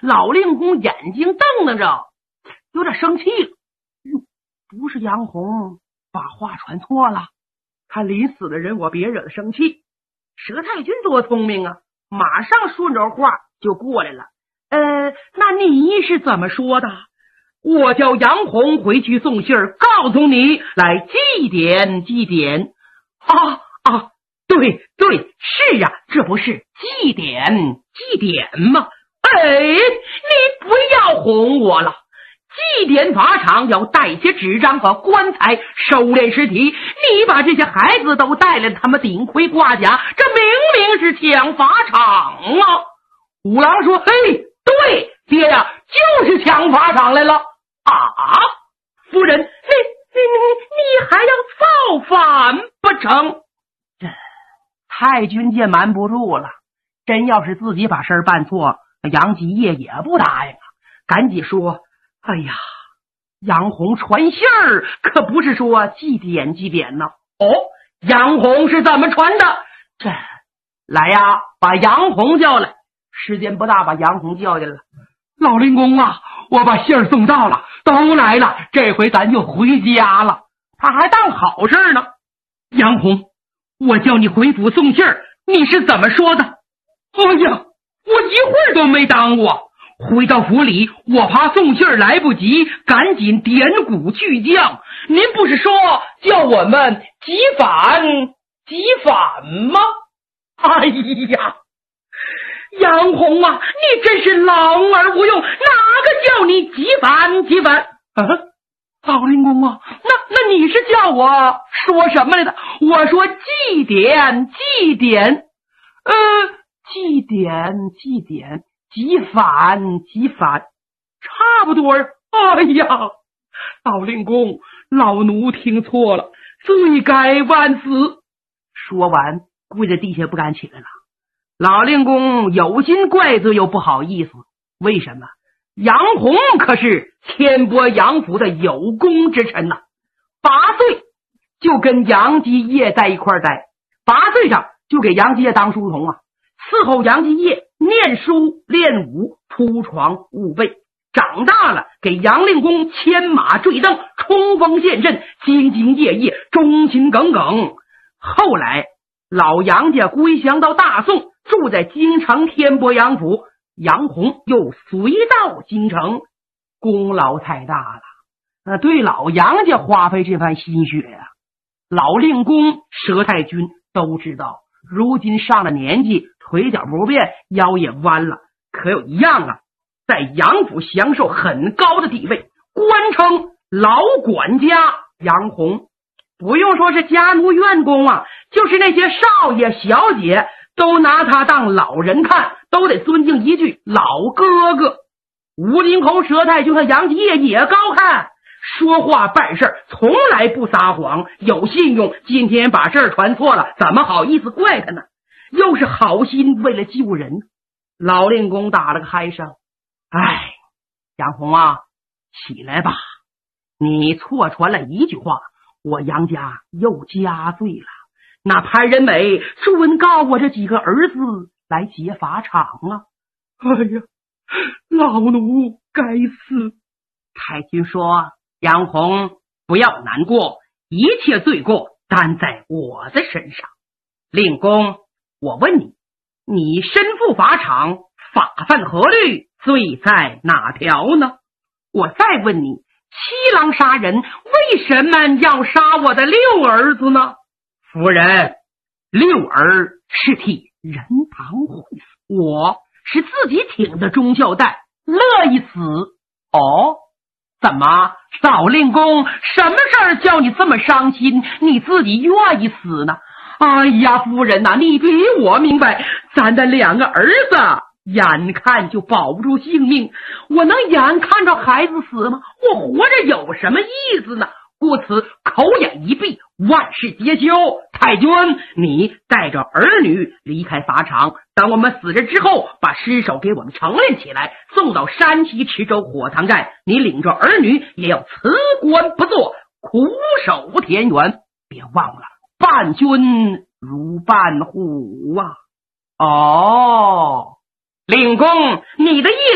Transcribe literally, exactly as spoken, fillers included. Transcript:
老令公眼睛瞪着，有点生气了。哟，不是杨红把话传错了，看临死的人我别惹他生气。佘太君多聪明啊，马上顺着话就过来了。呃，那你是怎么说的？我叫杨红回去送信儿，告诉你来祭典祭典。啊啊，对对，是啊，这不是祭典祭典吗？哎，你不要哄我了。祭典法场要带些纸张和棺材收敛尸体，你把这些孩子都带来，他们顶盔挂甲，这明明是抢法场啊！五郎说：“嘿，对，爹呀，就是抢法场来了啊！夫人，你你你你还要造反不成？”这太君见瞒不住了，真要是自己把事儿办错，杨继业也不答应啊，赶紧说：“哎呀，杨红传信儿可不是说祭典祭典呢。哦，杨红是怎么传的？这来呀，把杨红叫来。”时间不大，把杨红叫进来了。老令公啊，我把信儿送到了，都来了，这回咱就回家了。他还当好事呢。杨红，我叫你回府送信儿，你是怎么说的？哎呀，我一会儿都没耽误。回到府里，我怕送信儿来不及，赶紧点鼓巨将。您不是说叫我们急反急反吗？哎呀，杨红啊，你真是老而无用，哪个叫你急反急反？啊，老令公啊，那那你是叫我说什么来的？我说祭典祭典，呃，祭典祭典。急反急反，差不多。哎呀，老令公，老奴听错了，罪该万死。说完跪在地下不敢起来了。老令公有心怪罪又不好意思，为什么？杨红可是天波杨府的有功之臣呐、啊，八岁就跟杨继业在一块待，八岁上就给杨继业当书童啊，伺候杨继业念书练武，铺床务备。长大了给杨令公牵马坠镫，冲锋陷阵，兢兢业业，忠心耿耿。后来老杨家归降到大宋，住在京城天波杨府，杨红又随到京城，功劳太大了，那对老杨家花费这番心血呀、啊，老令公佘太君都知道。如今上了年纪，腿脚不便，腰也弯了，可有一样啊，在杨府享受很高的地位，官称老管家杨红。不用说是家奴院工啊，就是那些少爷小姐都拿他当老人看，都得尊敬一句老哥哥。吴林侯佘太君和杨继业也高看，说话办事从来不撒谎，有信用。今天把事儿传错了，怎么好意思怪他呢？又是好心为了救人。老令公打了个嗨声，哎，杨红啊，起来吧，你错传了一句话，我杨家又加罪了。那潘仁美准告我这几个儿子来劫法场啊！哎呀，老奴该死。太君说，杨红不要难过，一切罪过担在我的身上。令公，我问你，你身负法场，法犯何律，罪在哪条呢？我再问你，七郎杀人，为什么要杀我的六儿子呢？夫人，六儿是替人堂会死，我是自己挺的忠孝带，乐意死。哦，怎么，老令公，什么事儿叫你这么伤心，你自己愿意死呢？哎呀，夫人呐、啊，你比我明白，咱的两个儿子眼看就保不住性命，我能眼看着孩子死吗？我活着有什么意思呢？故此口眼一闭，万事皆休。太君，你带着儿女离开法场，等我们死了之后，把尸首给我们承认起来，送到山西池州火塘寨。你领着儿女也要辞官不做，苦守田园。别忘了，伴君如伴虎啊！哦，令公，你的意思